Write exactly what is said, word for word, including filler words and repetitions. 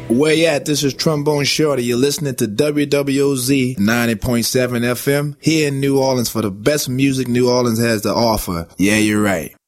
Where you at? This is Trombone Shorty. You're listening to W W O Z ninety point seven F M here in New Orleans for the best music New Orleans has to offer. Yeah, you're right.